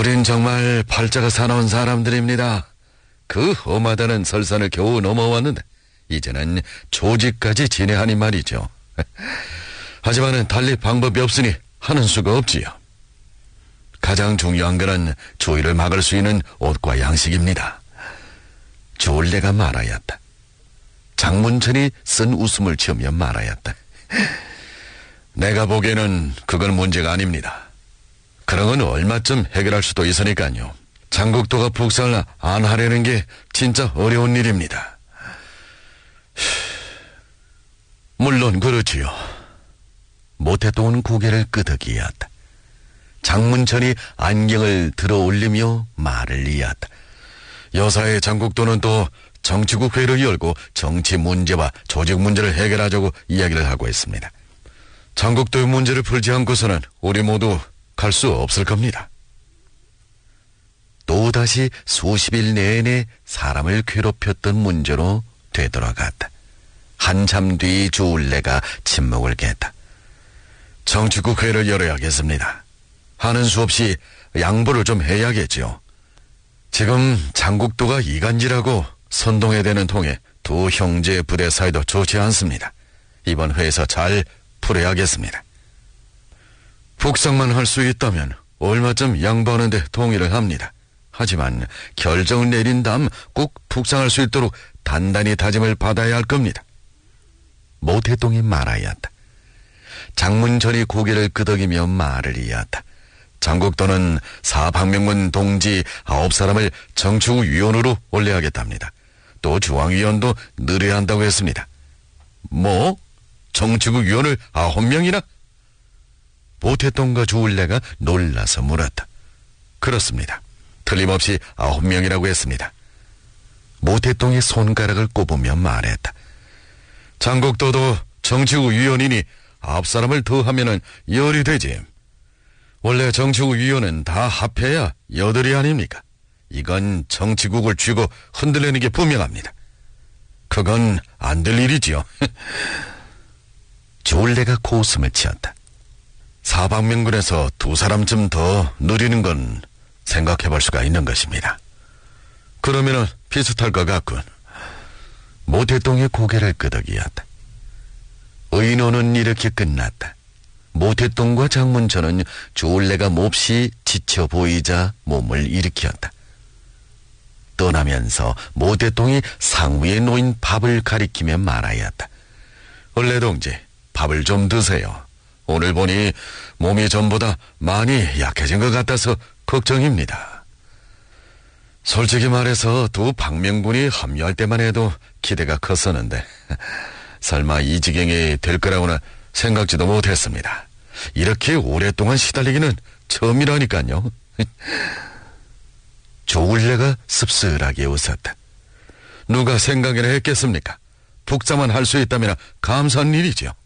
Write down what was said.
우린 정말 팔자가 사나운 사람들입니다. 그 험하다는 설산을 겨우 넘어왔는데 이제는 조직까지 지내하니 말이죠. 하지만은 달리 방법이 없으니 하는 수가 없지요. 가장 중요한 것은 추위를 막을 수 있는 옷과 양식입니다. 조울래가 말하였다. 장문천이 쓴 웃음을 지으며 말하였다. 내가 보기에는 그건 문제가 아닙니다. 그런 건 얼마쯤 해결할 수도 있으니까요. 장국도가 북상을 안 하려는 게 진짜 어려운 일입니다. 물론 그렇지요. 모태똥은 고개를 끄덕이었다. 장문천이 안경을 들어 올리며 말을 이었다. 여사의 장국도는 또 정치국 회의를 열고 정치 문제와 조직 문제를 해결하자고 이야기를 하고 있습니다. 장국도의 문제를 풀지 않고서는 우리 모두 갈 수 없을 겁니다. 또다시 수십일 내내 사람을 괴롭혔던 문제로 되돌아갔다. 한참 뒤 조울래가 침묵을 깼다. 정치국 회의를 열어야겠습니다. 하는 수 없이 양보를 좀 해야겠지요. 지금 장국도가 이간질하고 선동에 대는 통에 두 형제 부대 사이도 좋지 않습니다. 이번 회에서 잘 풀어야겠습니다. 북상만 할 수 있다면 얼마쯤 양보하는데 동의를 합니다. 하지만 결정을 내린 다음 꼭 북상할 수 있도록 단단히 다짐을 받아야 할 겁니다. 모태똥이 말하였다. 장문천이 고개를 끄덕이며 말을 이었다. 장국도는 사방명문 동지 9사람을 정치국 위원으로 올려야겠답니다. 또 중앙위원도 늘어야 한다고 했습니다. 뭐? 정치국 위원을 9명이나? 모태똥과 조울래가 놀라서 물었다. 그렇습니다. 틀림없이 9명이라고 했습니다. 모태똥이 손가락을 꼽으며 말했다. 장국도도 정치국 위원이니 9사람을 더하면은 10이 되지. 원래 정치국 위원은 다 합해야 8이 아닙니까? 이건 정치국을 쥐고 흔들리는 게 분명합니다. 그건 안 될 일이지요. 조울래가 고웃음을 치었다. 사방명군에서 2사람쯤 더 누리는 건 생각해 볼 수가 있는 것입니다. 그러면은 비슷할 것 같군. 모태똥의 고개를 끄덕이었다. 의논은 이렇게 끝났다. 모태똥과 장문천은 조울래가 몹시 지쳐 보이자 몸을 일으켰다. 떠나면서 모태똥이 상위에 놓인 밥을 가리키며 말하였다. 원래 동지, 밥을 좀 드세요. 오늘 보니 몸이 전보다 많이 약해진 것 같아서 걱정입니다. 솔직히 말해서 두 방명군이 합류할 때만 해도 기대가 컸었는데 설마 이 지경이 될 거라고는 생각지도 못했습니다. 이렇게 오랫동안 시달리기는 처음이라니까요. 조울래가 씁쓸하게 웃었다. 누가 생각이나 했겠습니까? 북사만 할 수 있다면 감사한 일이죠.